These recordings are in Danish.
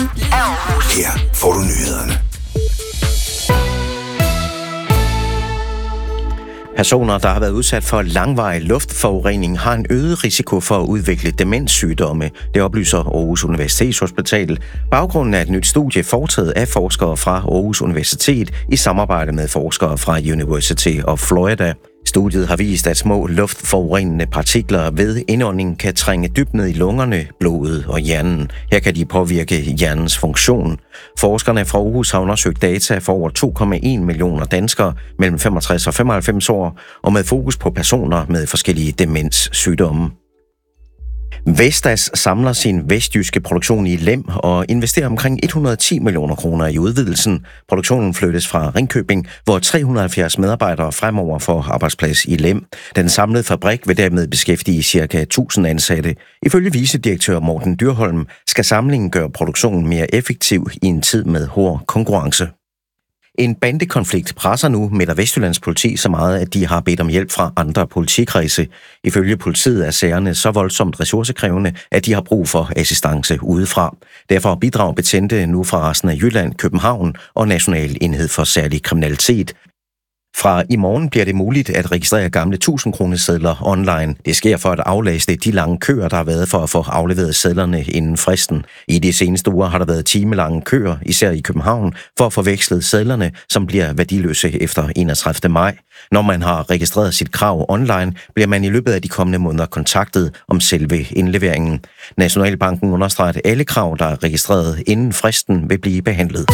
af Aarhus. Her får du nyhederne. Personer, der har været udsat for langvarig luftforurening, har en øget risiko for at udvikle demenssygdomme. Det oplyser Aarhus Universitetshospital. Baggrunden er et nyt studie foretaget af forskere fra Aarhus Universitet i samarbejde med forskere fra University of Florida. Studiet har vist, at små luftforurenende partikler ved indånding kan trænge dybt ned i lungerne, blodet og hjernen. Her kan de påvirke hjernens funktion. Forskerne fra Aarhus har undersøgt data for over 2,1 millioner danskere mellem 65 og 95 år, og med fokus på personer med forskellige demenssygdomme. Vestas samler sin vestjyske produktion i Lem og investerer omkring 110 millioner kroner i udvidelsen. Produktionen flyttes fra Ringkøbing, hvor 370 medarbejdere fremover får arbejdsplads i Lem. Den samlede fabrik vil dermed beskæftige ca. 1000 ansatte. Ifølge vicedirektør Morten Dyrholm skal samlingen gøre produktionen mere effektiv i en tid med hård konkurrence. En bandekonflikt presser nu Midt- og Vestjyllands politi så meget, at de har bedt om hjælp fra andre politikredse. Ifølge politiet er sagerne så voldsomt ressourcekrævende, at de har brug for assistance udefra. Derfor bidrager betjente nu fra resten af Jylland, København og National Enhed for Særlig Kriminalitet. Fra i morgen bliver det muligt at registrere gamle 1000-kronesedler online. Det sker for at aflaste de lange køer, der har været for at få afleveret sedlerne inden fristen. I de seneste uger har der været timelange køer, især i København, for at forveksle sedlerne, som bliver værdiløse efter 31. maj. Når man har registreret sit krav online, bliver man i løbet af de kommende måneder kontaktet om selve indleveringen. Nationalbanken understreger, at alle krav, der er registreret inden fristen, vil blive behandlet.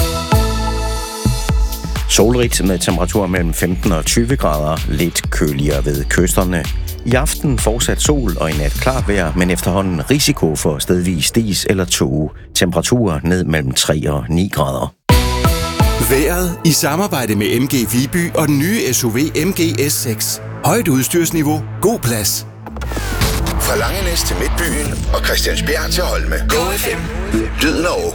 Solrigt med temperaturer mellem 15 og 20 grader, lidt køligere ved kysterne. I aften fortsat sol og i nat klart vejr, men efterhånden risiko for stedvis dis eller tåge. Temperaturer ned mellem 3 og 9 grader. Vejret i samarbejde med MG Viby og den nye SUV MG S6. Højt udstyrsniveau, god plads. Fra Langenæs til Midtbyen og Christiansbjerg til Holme. Go FM. Lyden af Aarhus.